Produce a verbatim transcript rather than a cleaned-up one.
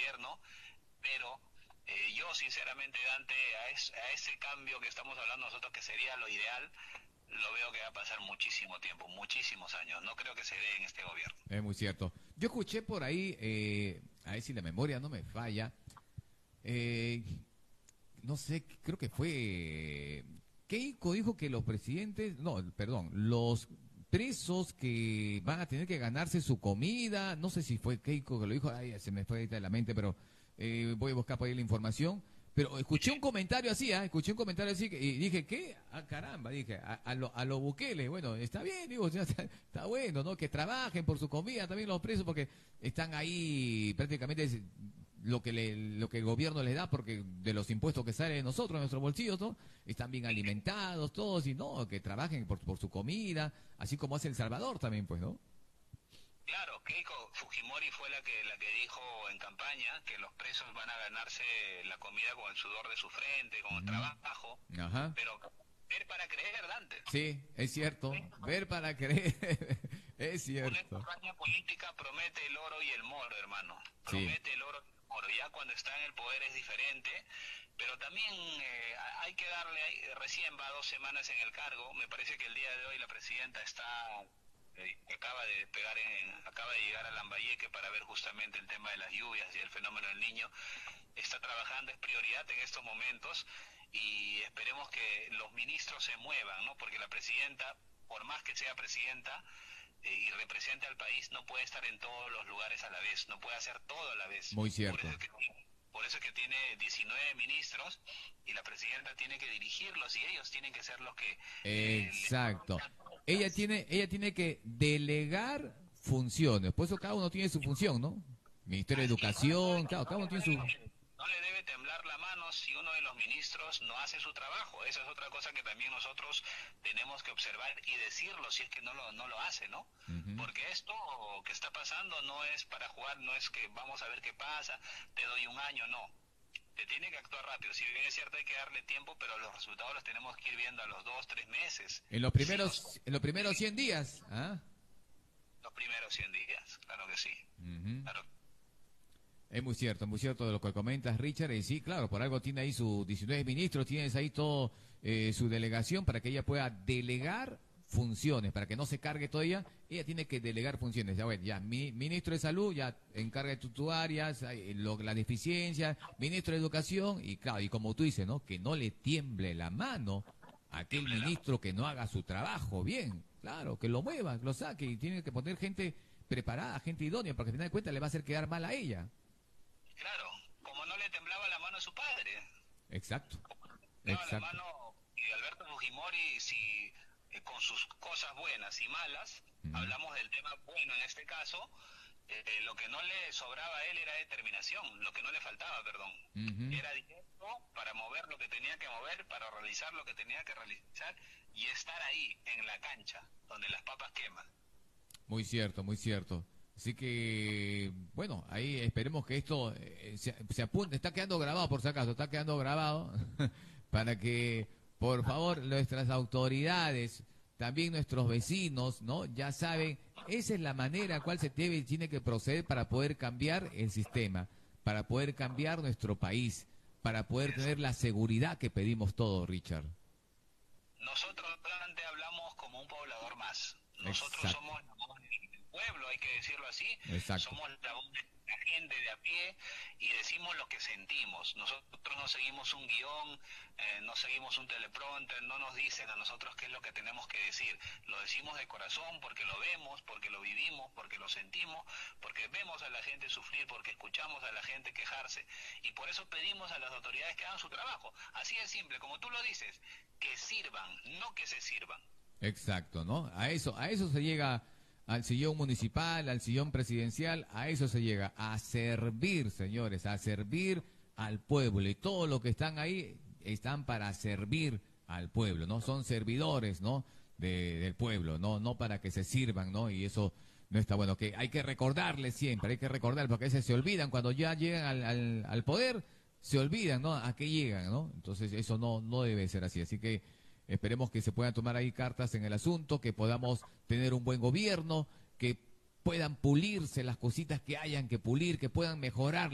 gobierno, pero eh, yo sinceramente, Dante, a, es, a ese cambio que estamos hablando nosotros, que sería lo ideal, lo veo que va a pasar muchísimo tiempo, muchísimos años. No creo que se dé en este gobierno. Es muy cierto. Yo escuché por ahí, eh, a ver si la memoria no me falla, eh, no sé, creo que fue Keiko dijo que los presidentes, no, perdón, los presos que van a tener que ganarse su comida, no sé si fue Keiko que lo dijo, ay, se me fue de la mente, pero eh, voy a buscar por ahí la información. Pero escuché un comentario así, ¿ah? Escuché un comentario así que- y dije, ¿qué? Ah, caramba, dije, a, a lo, a lo Bukele, bueno, está bien, digo, ya está, está bueno, ¿no? Que trabajen por su comida también los presos porque están ahí prácticamente es lo que le, lo que el gobierno les da porque de los impuestos que salen de nosotros, de nuestros bolsillos, ¿no? Están bien alimentados todos y no, que trabajen por, por su comida, así como hace El Salvador también, pues, ¿no? Claro, Keiko Fujimori fue la que la que dijo en campaña que los presos van a ganarse la comida con el sudor de su frente, con el Ujú. trabajo, Ajá. pero ver para creer, Dante. Sí, es cierto. Ver para creer. Es Una cierto. campaña política promete el oro y el moro, hermano. Sí. Promete el oro y el moro. Ya cuando está en el poder es diferente, pero también eh, hay que darle, recién va dos semanas en el cargo. Me parece que el día de hoy la presidenta está, eh, acaba de despegar, en, acaba de llegar a Lambayeque para ver justamente el tema de las lluvias y el fenómeno del niño. Está trabajando, es prioridad en estos momentos y esperemos que los ministros se muevan, ¿no? Porque la presidenta, por más que sea presidenta, eh, y represente al país, no puede estar en todos los lugares a la vez, no puede hacer todo a la vez. Muy Por eso cierto. es que, por eso es que tiene diecinueve ministros y la presidenta tiene que dirigirlos y ellos tienen que ser los que eh, Exacto. Ella les... tiene, ella tiene que delegar funciones. Por eso cada uno tiene su función, ¿no? Ministerio de Así es, no le Educación, debe, claro, cada no uno le tiene su... debe- no le debe temblar la mano si uno de los ministros no hace su trabajo. Esa es otra cosa que también nosotros tenemos que observar y decirlo si es que no lo, no lo hace, ¿no? Ujú. Porque esto que está pasando no es para jugar, no es que vamos a ver qué pasa, te doy un año, no. Te tiene que actuar rápido. Si bien es cierto hay que darle tiempo, pero los resultados los tenemos que ir viendo a los dos, tres meses. En los Sí, o sea, primeros, en los primeros cien días, ¿ah? los primeros cien días, claro que sí. Ujú. Claro. Es muy cierto, muy cierto de lo que comentas, Richard. Y sí, claro, por algo tiene ahí sus diecinueve ministros, tienes ahí todo eh, su delegación para que ella pueda delegar funciones, para que no se cargue todo ella. Ella tiene que delegar funciones. Ya, bueno, ya, mi- ministro de Salud, ya encarga de tu, tu áreas, eh, lo- la deficiencia, ministro de Educación, y claro, y como tú dices, ¿no? Que no le tiemble la mano a aquel Tiemble la ministro que no haga su trabajo bien. Claro, que lo mueva, que lo saque, y tiene que poner gente preparada, gente idónea, porque al final de cuentas le va a hacer quedar mal a ella. Claro, como no le temblaba la mano a su padre, Exacto, temblaba la exacto. mano y Alberto Fujimori, si eh, con sus cosas buenas y malas, Ujú. hablamos del tema bueno en este caso, eh, eh, lo que no le sobraba a él era determinación, lo que no le faltaba, perdón, Ujú. era dinero para mover lo que tenía que mover, para realizar lo que tenía que realizar y estar ahí, en la cancha, donde las papas queman. Muy cierto, muy cierto. Así que, bueno, ahí esperemos que esto eh, se, se apunte. Está quedando grabado, por si acaso, está quedando grabado para que, por favor, nuestras autoridades, también nuestros vecinos, ¿no? Ya saben, esa es la manera cual se debe y tiene que proceder para poder cambiar el sistema, para poder cambiar nuestro país, para poder Es- tener la seguridad que pedimos todos, Richard. Nosotros Dante, hablamos como un poblador más. Nosotros Exacto, somos la voz del pueblo, hay que decirlo así. exacto. Somos la voz de la gente de a pie y decimos lo que sentimos. Nosotros no seguimos un guión, eh, no seguimos un teleprompter, no nos dicen a nosotros qué es lo que tenemos que decir. Lo decimos de corazón porque lo vemos, porque lo vivimos, porque lo sentimos, porque vemos a la gente sufrir, porque escuchamos a la gente quejarse y por eso pedimos a las autoridades que hagan su trabajo. Así de simple, como tú lo dices, que sirvan, no que se sirvan. Exacto, ¿no? A eso, a eso se llega al sillón municipal, al sillón presidencial, a eso se llega, a servir, señores, a servir al pueblo. Y todo lo que están ahí están para servir al pueblo, ¿no? Son servidores, ¿no? De- del pueblo, ¿no? No para que se sirvan, ¿no? Y eso no está bueno. Que hay que recordarles siempre, hay que recordar, porque a veces se olvidan cuando ya llegan al, al, al poder, se olvidan, ¿no? A qué llegan, ¿no? Entonces eso no, no debe ser así. Así que esperemos que se puedan tomar ahí cartas en el asunto, que podamos tener un buen gobierno, que puedan pulirse las cositas que hayan que pulir, que puedan mejorar